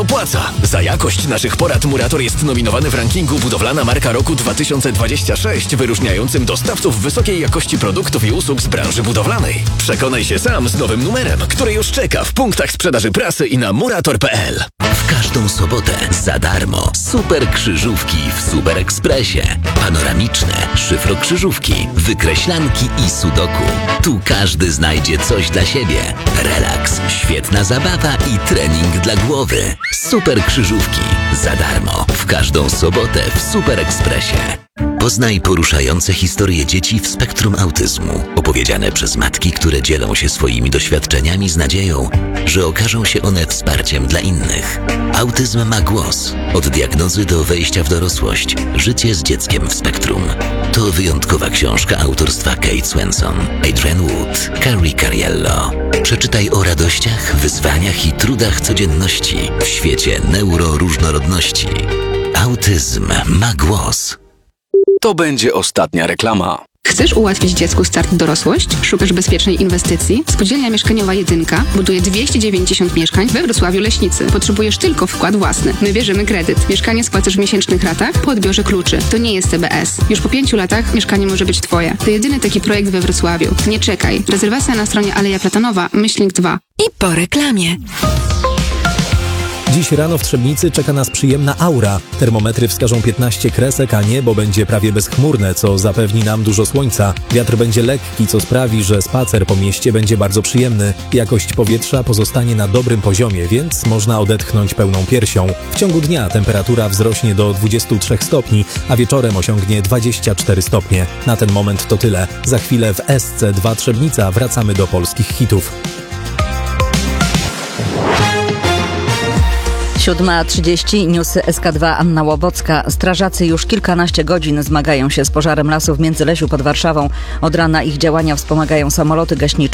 opłaca. Za jakość naszych porad Murator jest nominowany w rankingu Budowlana Marka Roku 2026, wyróżniającym dostawców wysokiej jakości produktów i usług z branży budowlanej. Przekonaj się sam z nowym numerem, który już czeka w punktach sprzedaży prasy i na murator.pl. W każdą sobotę za darmo super krzyżówki w Super Expressie. Panoramiczne, szyfrokrzyżówki, wykreślanki i sudoku. Tu każdy znajdzie coś dla siebie. Relaks, świetna zabawa i trening dla głowy. Super krzyżówki za darmo w każdą sobotę w Super Expressie. Poznaj poruszające historie dzieci w spektrum autyzmu, opowiedziane przez matki, które dzielą się swoimi doświadczeniami z nadzieją, że okażą się one wsparciem dla innych. Autyzm ma głos. Od diagnozy do wejścia w dorosłość. Życie z dzieckiem w spektrum. To wyjątkowa książka autorstwa Kate Swenson, Adrian Wood, Carrie Cariello. Przeczytaj o radościach, wyzwaniach i trudach codzienności w świecie neuroróżnorodności. Autyzm ma głos. To będzie ostatnia reklama. Chcesz ułatwić dziecku start w dorosłość? Szukasz bezpiecznej inwestycji? Spółdzielnia Mieszkaniowa Jedynka buduje 290 mieszkań we Wrocławiu Leśnicy. Potrzebujesz tylko wkład własny. My bierzemy kredyt. Mieszkanie spłacasz w miesięcznych ratach po odbiorze kluczy. To nie jest TBS. Już po 5 latach mieszkanie może być Twoje. To jedyny taki projekt we Wrocławiu. Nie czekaj. Rezerwacja na stronie Aleja Platanowa, /2. I po reklamie. Dziś rano w Trzebnicy czeka nas przyjemna aura. Termometry wskażą 15 kresek, a niebo będzie prawie bezchmurne, co zapewni nam dużo słońca. Wiatr będzie lekki, co sprawi, że spacer po mieście będzie bardzo przyjemny. Jakość powietrza pozostanie na dobrym poziomie, więc można odetchnąć pełną piersią. W ciągu dnia temperatura wzrośnie do 23 stopni, a wieczorem osiągnie 24 stopnie. Na ten moment to tyle. Za chwilę w SC2 Trzebnica wracamy do polskich hitów. 7:30, newsy SK2, Anna Łobocka. Strażacy już kilkanaście godzin zmagają się z pożarem lasu w Międzylesiu pod Warszawą. Od rana ich działania wspomagają samoloty gaśnicze.